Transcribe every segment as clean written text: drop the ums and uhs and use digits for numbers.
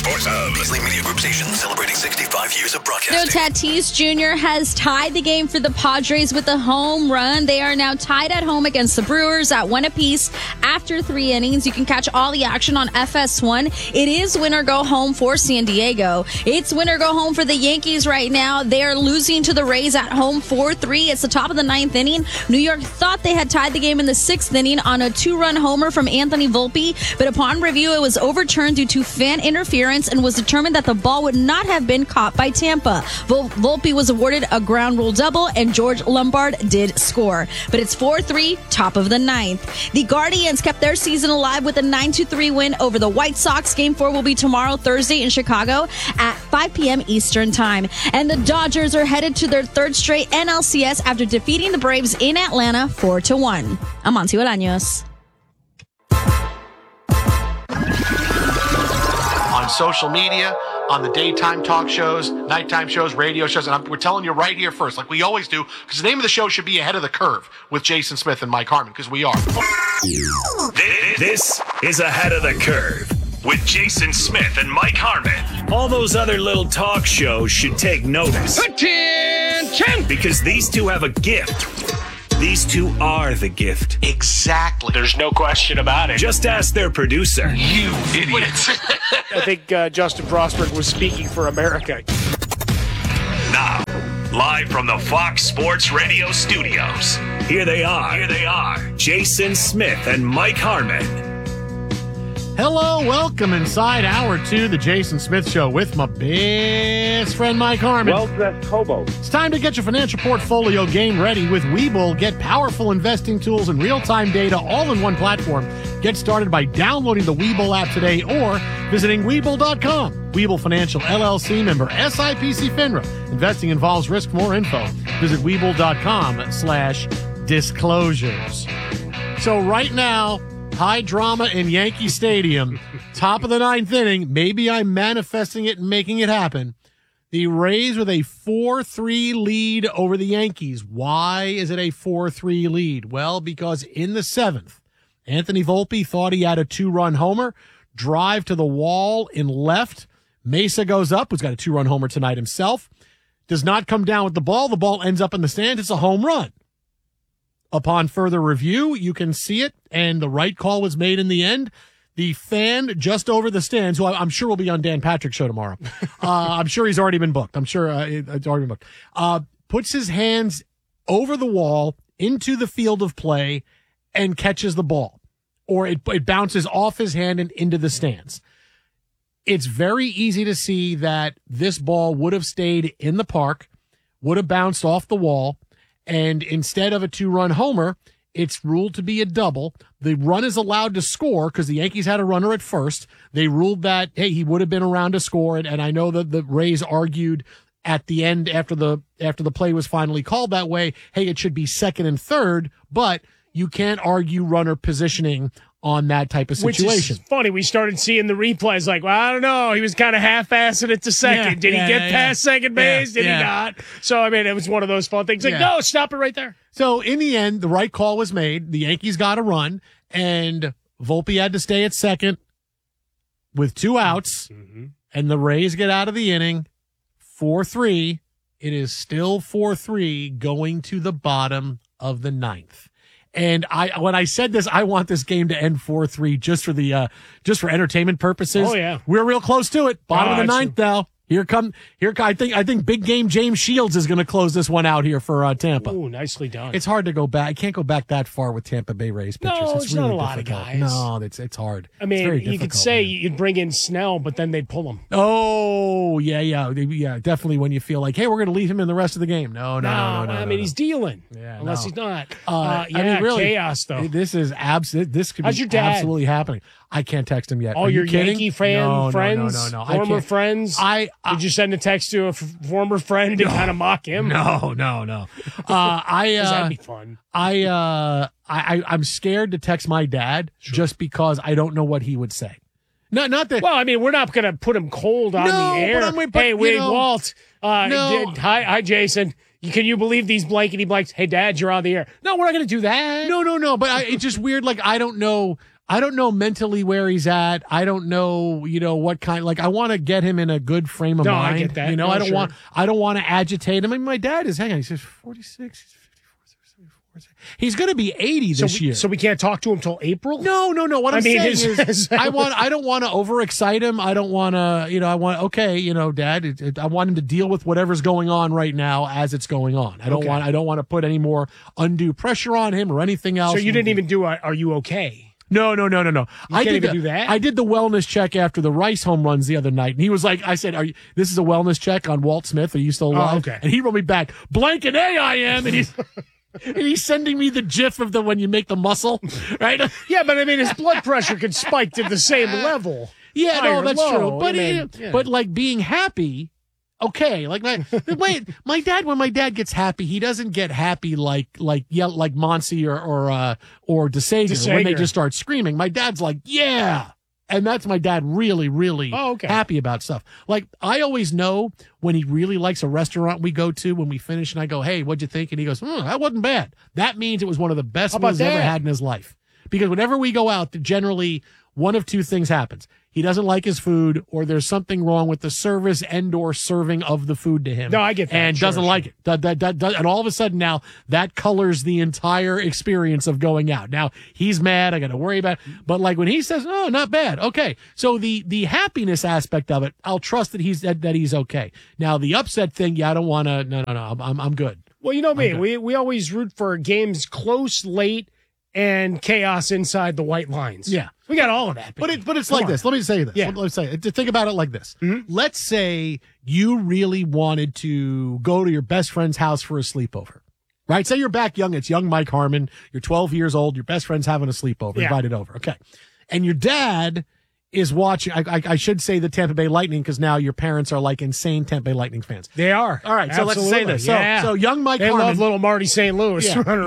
Sports Hub. Beasley Media Group station celebrating 65 years of broadcasting. Tatis Jr. has tied the game for the Padres with a home run. They are now tied at home against the Brewers at 1 apiece after 3 innings. You can catch all the action on FS1. It is win or go home for San Diego. It's win or go home for the Yankees right now. They are losing to the Rays at home 4-3. It's the top of the 9th inning. New York thought they had tied the game in the 6th inning on a 2-run homer from Anthony Volpe, but upon review, it was overturned due to fan interference and was determined that the ball would not have been caught by Tampa. Volpe was awarded a ground rule double, and George Lombard did score. But it's 4-3, top of the 9th. The Guardians kept their season alive with a 9-3 win over the White Sox. Game 4 will be tomorrow, Thursday, in Chicago at 5 p.m. Eastern Time. And the Dodgers are headed to their 3rd straight NLCS after defeating the Braves in Atlanta 4-1. I'm Monty Bolaños. On social media, on the daytime talk shows, nighttime shows, radio shows, and we're telling you right here first, like we always do, because the name of the show should be Ahead of the Curve with Jason Smith and Mike Harmon, because we are. This is Ahead of the Curve with Jason Smith and Mike Harmon. All those other little talk shows should take notice. Attention! Because these two have a gift. These two are the gift. Exactly. There's no question about it. Just ask their producer. You idiots. I think Justin Frostberg was speaking for America. Now, live from the Fox Sports Radio studios, here they are. Jason Smith and Mike Harmon. Hello, welcome inside Hour 2, the Jason Smith Show with my best friend Mike Harmon. Well-dressed hobo. It's time to get your financial portfolio game ready with Webull. Get powerful investing tools and real-time data all in one platform. Get started by downloading the Webull app today or visiting Webull.com. Webull Financial LLC, member SIPC FINRA. Investing involves risk. For more info, visit Webull.com/disclosures. So right now, high drama in Yankee Stadium, top of the 9th inning. Maybe I'm manifesting it and making it happen. The Rays with a 4-3 lead over the Yankees. Why is it a 4-3 lead? Well, because in the 7th, Anthony Volpe thought he had a 2-run homer. Drive to the wall in left. Mesa goes up, who's got a 2-run homer tonight himself. Does not come down with the ball. The ball ends up in the stands. It's a home run. Upon further review, you can see it, and the right call was made in the end. The fan just over the stands, who I'm sure will be on Dan Patrick's show tomorrow. I'm sure he's already been booked. I'm sure it's already been booked. Puts his hands over the wall into the field of play and catches the ball. Or it bounces off his hand and into the stands. It's very easy to see that this ball would have stayed in the park, would have bounced off the wall, and instead of a 2-run homer, it's ruled to be a double. The run is allowed to score because the Yankees had a runner at first. They ruled that, hey, he would have been around to score. And I know that the Rays argued at the end after the play was finally called that way, hey, it should be second and third, but you can't argue runner positioning on that type of situation. Which is funny. We started seeing the replays like, well, I don't know. He was kind of half-assing it to second. Did he get past second base? Did he not? So, I mean, it was one of those fun things. Like, no, stop it right there. So, in the end, the right call was made. The Yankees got a run, and Volpe had to stay at second with 2 outs, and the Rays get out of the inning 4-3. It is still 4-3 going to the bottom of the 9th. And when I said this, I want this game to end 4-3 just for entertainment purposes. Oh yeah, we're real close to it. Bottom of the 9th now. Here. I think big game James Shields is going to close this one out here for Tampa. Ooh, nicely done. It's hard to go back. I can't go back that far with Tampa Bay Rays pitchers. No, it's really not a lot difficult. of guys. No, it's hard. I mean, you could say you'd bring in Snell, but then they'd pull him. Oh, yeah, definitely. When you feel like, hey, we're going to leave him in the rest of the game. No. I mean, he's dealing. Yeah, unless he's not. I mean, really, chaos though. This is This could How's be your dad? Absolutely happening. I can't text him yet. All your Yankee friends, No. Former friends. Did you send a text to a former friend and kind of mock him? No. That'd be fun. I'm scared to text my dad just because I don't know what he would say. Not that. Well, I mean, we're not going to put him cold on the air. Hey, Wade Walt. Hi, Jason. Can you believe these blankety blanks? Hey, Dad, you're on the air. No, we're not going to do that. No. But it's just weird. Like, I don't know. I don't know mentally where he's at. I don't know, what kind. Like, I want to get him in a good frame of mind. I get that. I don't want to agitate him. I mean, my dad is. Hang on, he says 46. He's 54. He's going to be 80 this year. So we can't talk to him till April. No. What I'm saying is, I don't want to overexcite him. I don't want to. Dad. I want him to deal with whatever's going on right now as it's going on. I don't want to put any more undue pressure on him or anything else. So you didn't even do. Are you okay? No. You can't even do that? I did the wellness check after the Rice home runs the other night, and he was like, I said, this is a wellness check on Walt Smith. Are you still alive? Oh, okay. And he wrote me back, blank and A I am, and he's and he's sending me the gif of when you make the muscle, right? Yeah, but I mean, his blood pressure could spike to the same level. Yeah, no, that's true. But But like being happy. Okay, like my dad. When my dad gets happy, he doesn't get happy like Monsi or DeSager when they just start screaming. My dad's like, yeah, and that's my dad really, really happy about stuff. Like I always know when he really likes a restaurant we go to when we finish, and I go, hey, what'd you think? And he goes, that wasn't bad. That means it was one of the best meals he's ever had in his life. Because whenever we go out, generally one of two things happens. He doesn't like his food, or there's something wrong with the service and/or serving of the food to him. No, I get that. And doesn't like it. And all of a sudden now that colors the entire experience of going out. Now he's mad. I got to worry about it. But like when he says, "Oh, not bad," okay. So the happiness aspect of it, I'll trust that he's okay. Now the upset thing, I don't want to. No. I'm good. Well, you know me. We always root for games close, late, and chaos inside the white lines. Yeah. We got all of that. But it's like this. Let me say this. Yeah. Let me say it. Think about it like this. Mm-hmm. Let's say you really wanted to go to your best friend's house for a sleepover. Right? Say you're back young. It's young Mike Harmon. You're 12 years old. Your best friend's having a sleepover. Yeah. Invited over. Okay. And your dad is watching. I should say the Tampa Bay Lightning because now your parents are like insane Tampa Bay Lightning fans. They are. All right. So let's say this. So young Mike Harmon. They love little Marty St. Louis running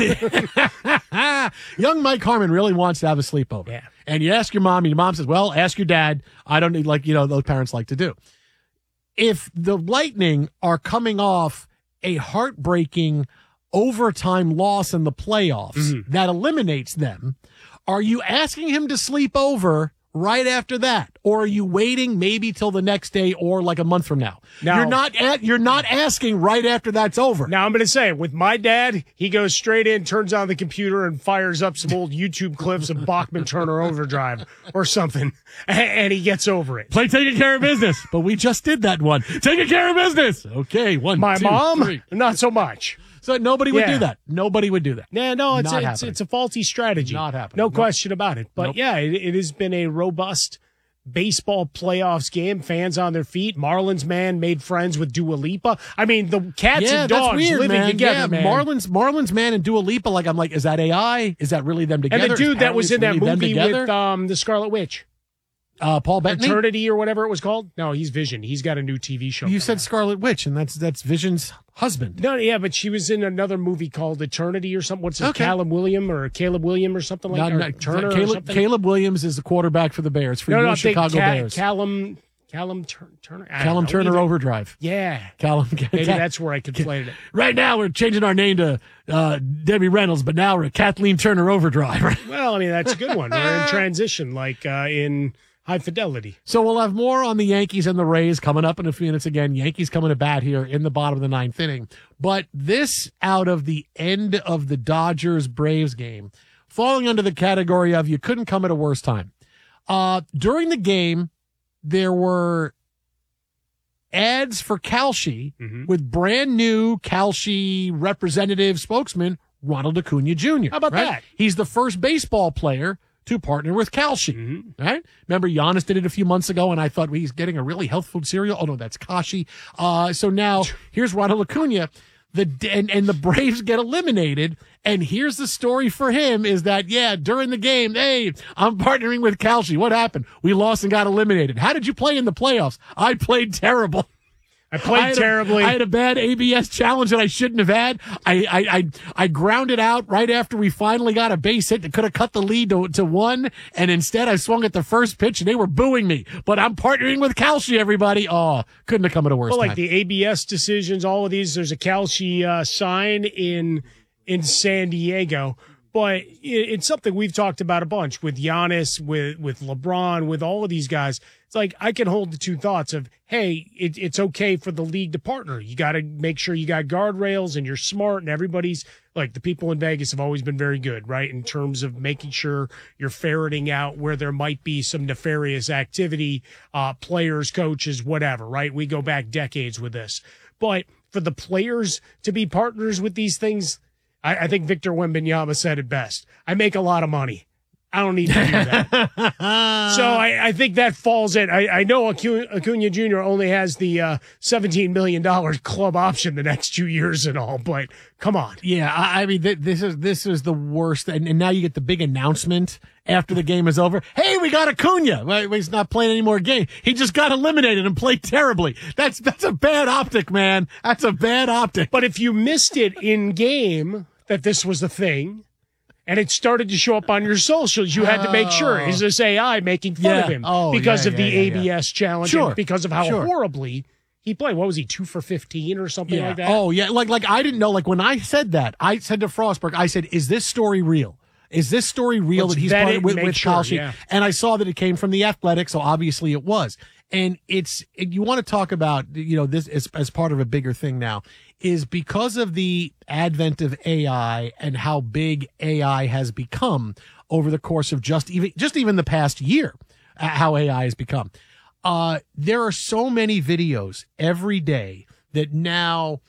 around. Young Mike Harmon really wants to have a sleepover. Yeah. And you ask your mom, and your mom says, well, ask your dad. I don't need, those parents like to do. If the Lightning are coming off a heartbreaking overtime loss in the playoffs that eliminates them, are you asking him to sleep over right after that, or are you waiting maybe till the next day or like a month from now? Now you're not asking right after that's over. Now I'm going to say, with my dad, he goes straight in, turns on the computer, and fires up some old YouTube clips of Bachman Turner Overdrive or something, and he gets over it. Play taking care of business, but we just did that one. Taking care of business. Okay, my mom, 3. Not so much. So nobody would do that. Nobody would do that. Yeah, no, it's a faulty strategy. Not happening. No question about it. But it has been a robust baseball playoffs game. Fans on their feet. Marlins man made friends with Dua Lipa. I mean, the cats and dogs weird, living man. together, man. Marlins man and Dua Lipa. Like I'm like, is that AI? Is that really them together? And the dude that was in that movie with the Scarlet Witch. Paul Bettany? Eternity or whatever it was called? No, he's Vision. He's got a new TV show. You said Scarlet Witch, and that's Vision's husband. No, yeah, but she was in another movie called Eternity or something. What's it? Caleb William or something like that? Turner or something? Caleb Williams is the quarterback for the Bears, for your Chicago Bears. Callum Turner. Callum Turner Overdrive. Yeah. Maybe that's where I conflated it. Right now, we're changing our name to Debbie Reynolds, but now we're Kathleen Turner Overdrive. Well, I mean, that's a good one. We're in transition, like in High Fidelity. So we'll have more on the Yankees and the Rays coming up in a few minutes again. Yankees coming to bat here in the bottom of the ninth inning. But this out of the end of the Dodgers-Braves game, falling under the category of you couldn't come at a worse time. During the game, there were ads for Kalshi with brand new Kalshi representative spokesman, Ronald Acuna Jr. How about that? He's the first baseball player to partner with Kalshi, right? Remember, Giannis did it a few months ago, and I thought he's getting a really health food cereal. Oh, no, that's Kashi. So now here's Ronald Acuna. And the Braves get eliminated, and here's the story for him is that, during the game, hey, I'm partnering with Kalshi. What happened? We lost and got eliminated. How did you play in the playoffs? I played terrible. I played terribly. I had a bad ABS challenge that I shouldn't have had. I grounded out right after we finally got a base hit that could have cut the lead to 1, and instead I swung at the first pitch and they were booing me. But I'm partnering with Kalshi, everybody. Oh, couldn't have come at a worse time. Like the ABS decisions, all of these, there's a Kalshi sign in San Diego. But it's something we've talked about a bunch with Giannis, with LeBron, with all of these guys. It's like I can hold the two thoughts of, hey, it's okay for the league to partner. You got to make sure you got guardrails and you're smart, and everybody's like, the people in Vegas have always been very good, right, in terms of making sure you're ferreting out where there might be some nefarious activity, players, coaches, whatever, right? We go back decades with this. But for the players to be partners with these things, I think Victor Wembanyama said it best. I make a lot of money. I don't need to do that. So I think that falls in. I know Acuna Jr. only has the $17 million club option the next 2 years and all, but come on. Yeah, I mean, this is the worst. And now you get the big announcement after the game is over. Hey, we got Acuna. Well, he's not playing any more game. He just got eliminated and played terribly. That's a bad optic, man. That's a bad optic. But if you missed it in game that this was the thing, and it started to show up on your socials, you had to make sure, is this AI making fun of him because of the ABS challenge and because of how horribly he played? What was he, 2 for 15 or something like that? Oh, yeah. Like I didn't know. Like when I said that, I said to Frostberg, I said, is this story real? Is this story real that he's part with Kyle Sheen? And I saw that it came from The Athletic, so obviously it was. And you want to talk about, this as part of a bigger thing now, is because of the advent of AI and how big AI has become over the course of just even the past year, how AI has become. There are so many videos every day that now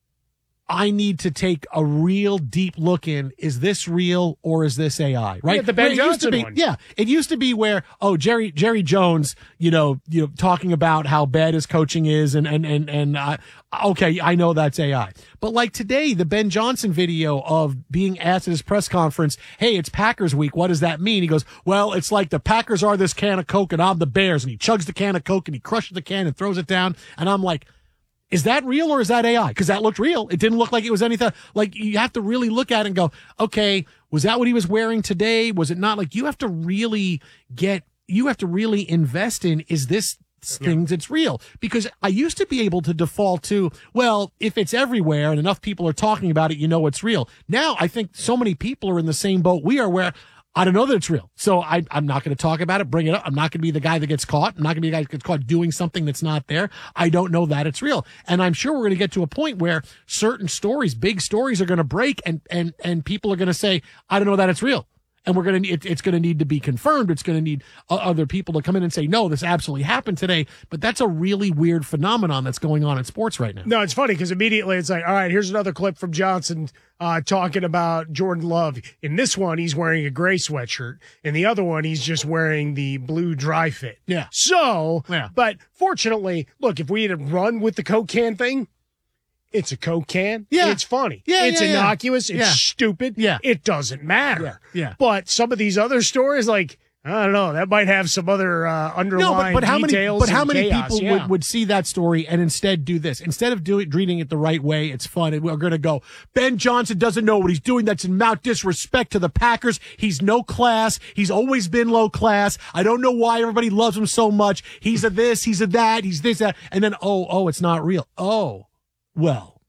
I need to take a real deep look in. Is this real or is this AI? Right? Yeah, the Ben Johnson one. Yeah. It used to be where, Jerry Jones, talking about how bad his coaching is and okay, I know that's AI. But like today, the Ben Johnson video of being asked at his press conference, hey, it's Packers week. What does that mean? He goes, well, it's like the Packers are this can of Coke and I'm the Bears. And he chugs the can of Coke and he crushes the can and throws it down. And I'm like, is that real or is that AI? Because that looked real. It didn't look like it was anything. Like, you have to really look at it and go, okay, was that what he was wearing today? Was it not? Like, you have to really invest in, is this thing that's real? Because I used to be able to default to, well, if it's everywhere and enough people are talking about it, it's real. Now I think so many people are in the same boat we are, where I don't know that it's real. So I'm not going to talk about it, bring it up. I'm not going to be the guy that gets caught. I'm not going to be the guy that gets caught doing something that's not there. I don't know that it's real. And I'm sure we're going to get to a point where certain stories, big stories, are going to break and people are going to say, I don't know that it's real. And it's going to need to be confirmed. It's going to need other people to come in and say, no, this absolutely happened today. But that's a really weird phenomenon that's going on in sports right now. No, it's funny because immediately it's like, all right, here's another clip from Johnson talking about Jordan Love. In this one, he's wearing a gray sweatshirt. In the other one, he's just wearing the blue dry fit. Yeah. So, but fortunately, look, if we had run with the Coke can thing, it's a Coke can. Yeah. It's funny. Yeah, it's innocuous. It's stupid. Yeah. It doesn't matter. Yeah. But some of these other stories, like, I don't know, that might have some other underlying details. But how many chaos, people would see that story and instead do this? Instead of reading it the right way, it's fun. And we're going to go, Ben Johnson doesn't know what he's doing. That's in mount disrespect to the Packers. He's no class. He's always been low class. I don't know why everybody loves him so much. He's a this, he's a that, he's this, that. And then, it's not real. Oh. Well,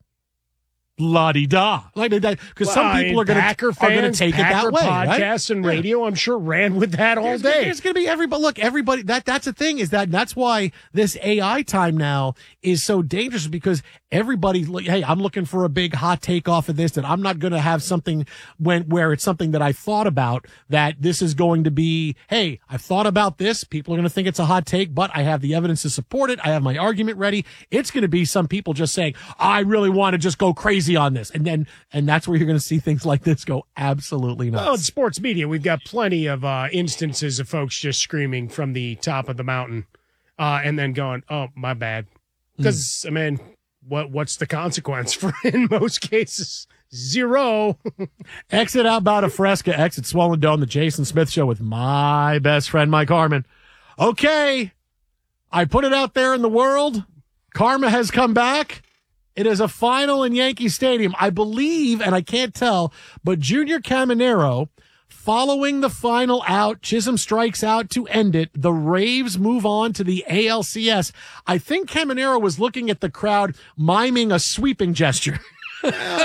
la-di-da. Like that, because some people are going to take it that way. Podcasts and radio, I'm sure, ran with that all day. There's going to be everybody. That's the thing, is that's why this AI time now is so dangerous, because everybody, hey, I'm looking for a big hot take off of this, that I'm not going to have something where it's something that I thought about, that this is going to be, hey, I've thought about this. People are going to think it's a hot take, but I have the evidence to support it. I have my argument ready. It's going to be some people just saying, I really want to just go crazy on this. And that's where you're going to see things like this go absolutely nuts. Well, in sports media, we've got plenty of instances of folks just screaming from the top of the mountain and then going, oh, my bad. Because, I mean, what's the consequence for, in most cases? Zero. Exit out Bout of Fresca, exit Swollen Dome, the Jason Smith Show with my best friend, Mike Harmon. Okay, I put it out there in the world. Karma has come back. It is a final in Yankee Stadium. I believe, and I can't tell, but Junior Caminero, following the final out, Chisholm strikes out to end it. The Raves move on to the ALCS. I think Caminero was looking at the crowd, miming a sweeping gesture.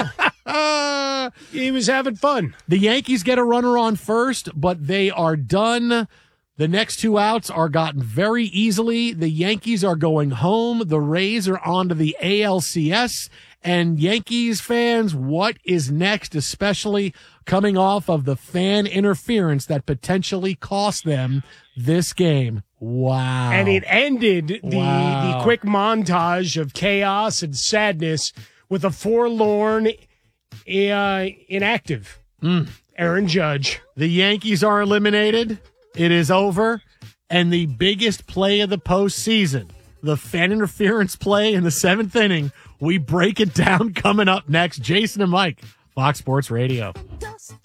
He was having fun. The Yankees get a runner on first, but they are done. The next two outs are gotten very easily. The Yankees are going home. The Rays are on to the ALCS. And Yankees fans, what is next, especially coming off of the fan interference that potentially cost them this game? Wow. And it ended the quick montage of chaos and sadness with a forlorn inactive Aaron Judge. The Yankees are eliminated. It is over. And the biggest play of the postseason, the fan interference play in the seventh inning, we break it down coming up next. Jason and Mike, Fox Sports Radio.